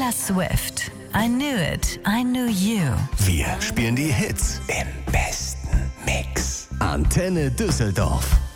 Taylor Swift. I knew it, I knew you. Wir spielen die Hits im besten Mix. Antenne Düsseldorf.